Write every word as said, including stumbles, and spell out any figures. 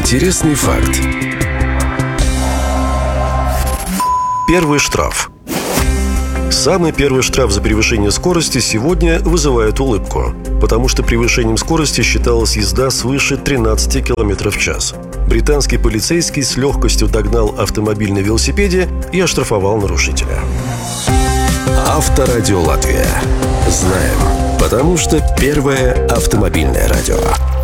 Интересный факт. Первый штраф. Самый первый штраф за превышение скорости сегодня вызывает улыбку, потому что превышением скорости считалась езда свыше тринадцати километров в час. Британский полицейский с легкостью догнал автомобиль на велосипеде и оштрафовал нарушителя. Авторадио Латвия. Знаем, потому что первое автомобильное радио.